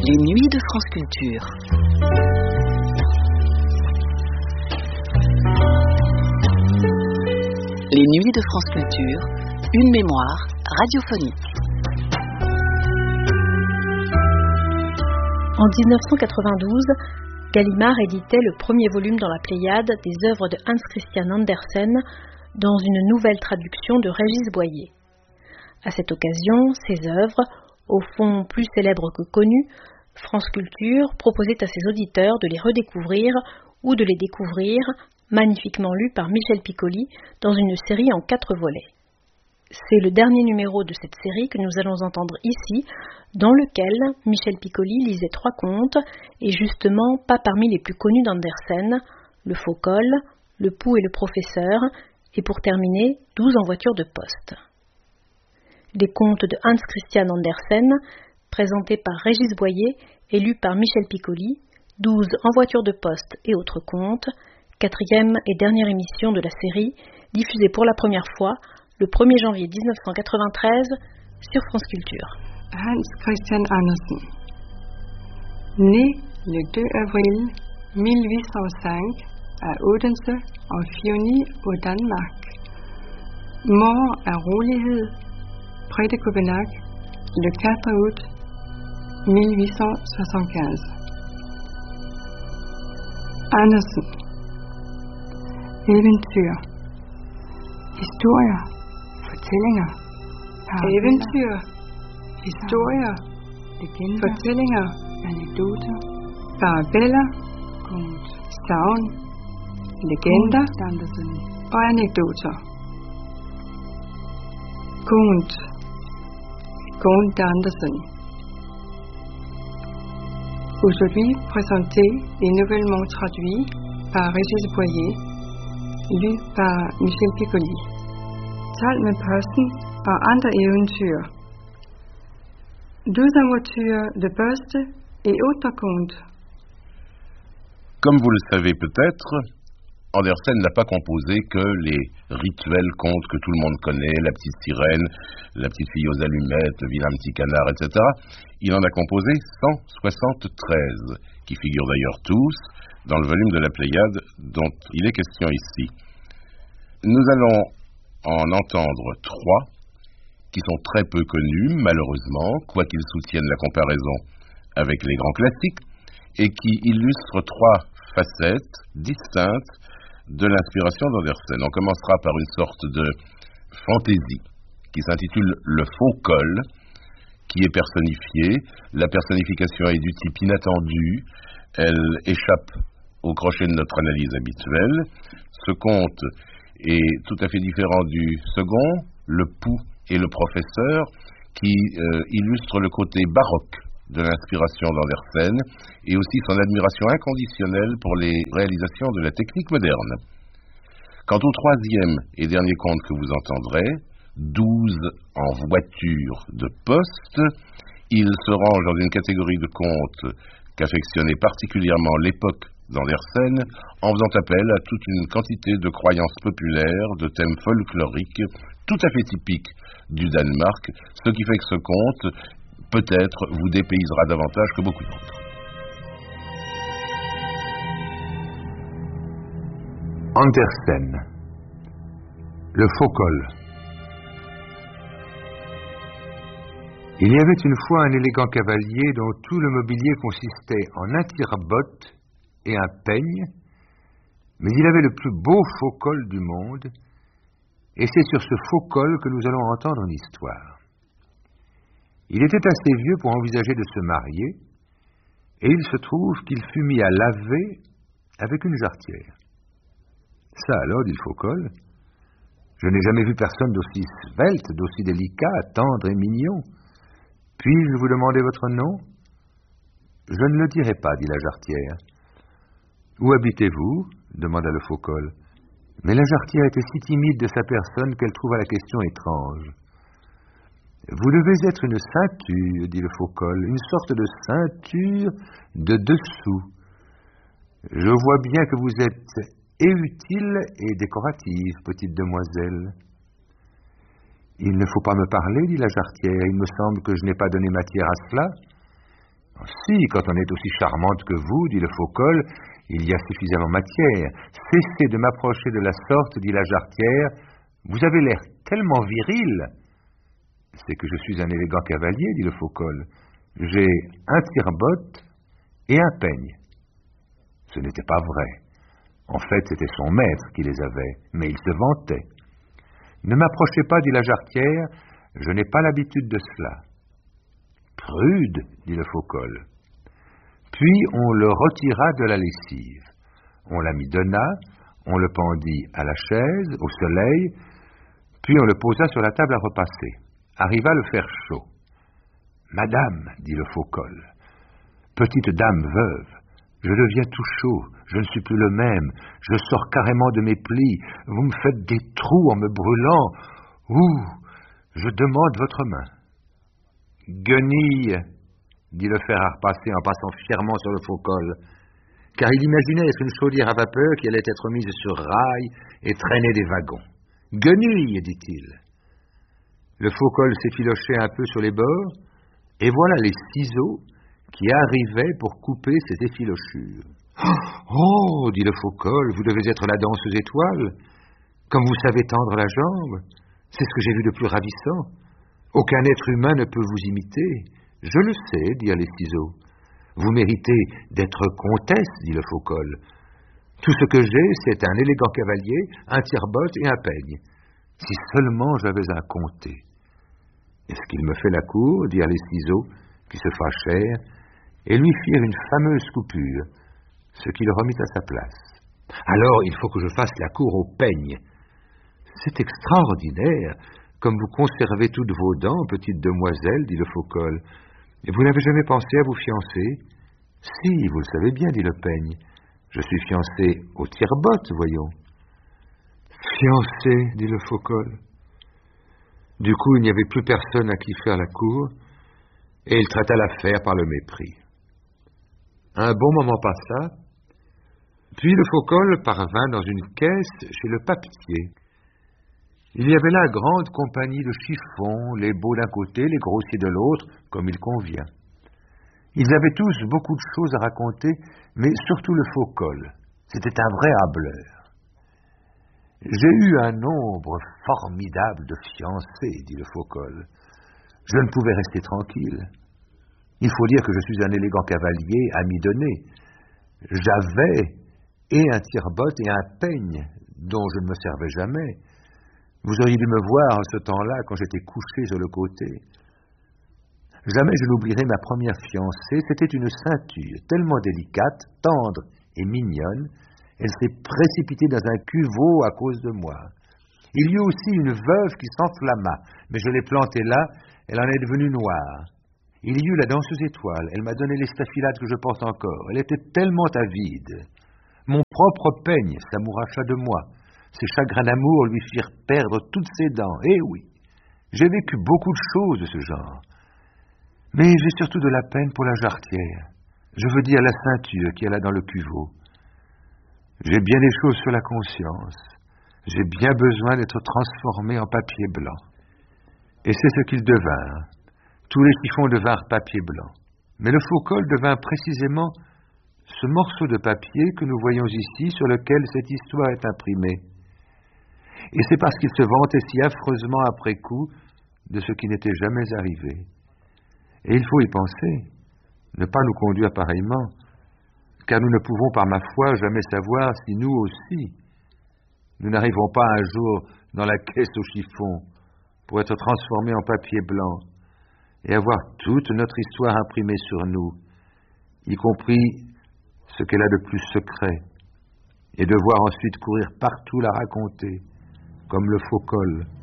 Les nuits de France Culture. Les nuits de France Culture, une mémoire radiophonique. En 1992, Gallimard éditait le premier volume dans la Pléiade des œuvres de Hans Christian Andersen dans une nouvelle traduction de Régis Boyer. À cette occasion, ces œuvres, au fond plus célèbres que connues, France Culture proposait à ses auditeurs de les redécouvrir ou de les découvrir, magnifiquement lus par Michel Piccoli, dans une série en 4 volets. C'est le dernier numéro de cette série que nous allons entendre ici, dans lequel Michel Piccoli lisait 3 contes, et justement pas parmi les plus connus d'Andersen, Le Faux-col, Le Pou et le Professeur, et pour terminer, 12 en voiture de poste. Les contes de Hans Christian Andersen, présentés par Régis Boyer et lus par Michel Piccoli, 12 en voiture de poste et autres contes, 4e et dernière émission de la série, diffusée pour la première fois le 1er janvier 1993 sur France Culture. Hans Christian Andersen, né le 2 avril 1805 à Odense en Fioni au Danemark, mort à Rolighed près de Copenhague le 4 août 1875. Andersen. Eventyr. Historier. Fortællinger. Eventyr. Historier. Fortællinger. Anekdoter. Parabeller. Sagn. Legender. Og anekdoter. Conte d'Andersen. Aujourd'hui présenté et nouvellement traduit par Régis Boyer, lu par Michel Piccoli. Tal med posten og andre eventyr. 12 en voiture de poste et autres contes. Comme vous le savez peut-être, Andersen n'a pas composé que les rituels contes que tout le monde connaît, la petite sirène, la petite fille aux allumettes, le vilain petit canard, etc. Il en a composé 173, qui figurent d'ailleurs tous dans le volume de la Pléiade dont il est question ici. Nous allons en entendre 3 qui sont très peu connus, malheureusement, quoiqu'ils soutiennent la comparaison avec les grands classiques, et qui illustrent 3 facettes distinctes de l'inspiration d'Andersen. On commencera par une sorte de fantaisie qui s'intitule Le Faux-col, qui est personnifié. La personnification est du type inattendu, elle échappe au crochet de notre analyse habituelle. Ce conte est tout à fait différent du second, Le Pou et le Professeur, qui illustre le côté baroque de l'inspiration d'Andersen et aussi son admiration inconditionnelle pour les réalisations de la technique moderne. Quant au 3e et dernier conte que vous entendrez, 12 en voiture de poste, il se range dans une catégorie de contes qu'affectionnait particulièrement l'époque d'Andersen en faisant appel à toute une quantité de croyances populaires, de thèmes folkloriques tout à fait typiques du Danemark, ce qui fait que ce conte peut-être vous dépaysera davantage que beaucoup d'autres. Andersen. Le Faux-col. Il y avait une fois un élégant cavalier dont tout le mobilier consistait en un tire-botte et un peigne, mais il avait le plus beau faux-col du monde, et c'est sur ce faux-col que nous allons entendre une histoire. Il était assez vieux pour envisager de se marier, et il se trouve qu'il fut mis à laver avec une jarretière. Ça alors, dit le Faux-col, je n'ai jamais vu personne d'aussi svelte, d'aussi délicat, tendre et mignon. Puis-je vous demander votre nom? Je ne le dirai pas, dit la jarretière. Où habitez-vous? demanda le Faux-col. Mais la jarretière était si timide de sa personne qu'elle trouva la question étrange. Vous devez être une ceinture, dit le Faux-col, une sorte de ceinture de dessous. Je vois bien que vous êtes et utile et décorative, petite demoiselle. Il ne faut pas me parler, dit la jarretière, il me semble que je n'ai pas donné matière à cela. Si, quand on est aussi charmante que vous, dit le faux-col, il y a suffisamment matière. Cessez de m'approcher de la sorte, dit la jarretière. Vous avez l'air tellement viril. C'est que je suis un élégant cavalier, dit le faux-col. J'ai un tire-botte et un peigne. Ce n'était pas vrai. En fait, c'était son maître qui les avait, mais il se vantait. Ne m'approchez pas, dit la jarretière, je n'ai pas l'habitude de cela. Prude, dit le faux-col. Puis on le retira de la lessive. On la midonna, on le pendit à la chaise, au soleil, puis on le posa sur la table à repasser. Arriva le fer chaud. Madame, dit le faux-col, petite dame veuve, je deviens tout chaud, je ne suis plus le même, je sors carrément de mes plis, vous me faites des trous en me brûlant. Ouh, je demande votre main. Guenille, dit le fer à repasser en passant fièrement sur le faux-col, car il imaginait être une chaudière à vapeur qui allait être mise sur rail et traîner des wagons. Guenille, dit-il. Le faux-col s'effilochait un peu sur les bords, et voilà les ciseaux qui arrivaient pour couper ces effilochures. Oh, dit le faux-col, vous devez être la danseuse étoile, comme vous savez tendre la jambe. C'est ce que j'ai vu de plus ravissant. Aucun être humain ne peut vous imiter. Je le sais, dirent les ciseaux. Vous méritez d'être comtesse, dit le faux-col. Tout ce que j'ai, c'est un élégant cavalier, un tire-botte et un peigne. Si seulement j'avais un comté. Est-ce qu'il me fait la cour, dirent les ciseaux, qui se fâchèrent, et lui firent une fameuse coupure, ce qui le remit à sa place. Alors il faut que je fasse la cour au peigne. C'est extraordinaire, comme vous conservez toutes vos dents, petite demoiselle, dit le faux-col. Et vous n'avez jamais pensé à vous fiancer? Si, vous le savez bien, dit le peigne. Je suis fiancé au tire-botte, voyons. Fiancé, dit le faux-col. Du coup, il n'y avait plus personne à qui faire la cour, et il traita l'affaire par le mépris. Un bon moment passa, puis le faux-col parvint dans une caisse chez le papetier. Il y avait là grande compagnie de chiffons, les beaux d'un côté, les grossiers de l'autre, comme il convient. Ils avaient tous beaucoup de choses à raconter, mais surtout le faux-col. C'était un vrai hâbleur. J'ai eu un nombre formidable de fiancés, dit le faux-col. Je ne pouvais rester tranquille. Il faut dire que je suis un élégant cavalier ami donné. J'avais et un tire-botte et un peigne, dont je ne me servais jamais. Vous auriez dû me voir en ce temps-là, quand j'étais couché sur le côté. Jamais je n'oublierai ma première fiancée. C'était une ceinture tellement délicate, tendre et mignonne. Elle s'est précipitée dans un cuveau à cause de moi. Il y eut aussi une veuve qui s'enflamma, mais je l'ai plantée là, elle en est devenue noire. Il y eut la danseuse étoile, elle m'a donné les staphylades que je porte encore. Elle était tellement avide. Mon propre peigne s'amouracha de moi. Ses chagrins d'amour lui firent perdre toutes ses dents. Eh oui, j'ai vécu beaucoup de choses de ce genre. Mais j'ai surtout de la peine pour la jarretière. Je veux dire la ceinture qui est là dans le cuveau. J'ai bien des choses sur la conscience. J'ai bien besoin d'être transformé en papier blanc. Et c'est ce qu'ils devinrent. Tous les chiffons devinrent papier blanc. Mais le faux-col devint précisément ce morceau de papier que nous voyons ici, sur lequel cette histoire est imprimée. Et c'est parce qu'il se vantait si affreusement après coup de ce qui n'était jamais arrivé. Et il faut y penser, ne pas nous conduire pareillement, car nous ne pouvons par ma foi jamais savoir si nous aussi, nous n'arrivons pas un jour dans la caisse au chiffon pour être transformés en papier blanc et avoir toute notre histoire imprimée sur nous, y compris ce qu'elle a de plus secret, et devoir ensuite courir partout la raconter, comme le faux-col.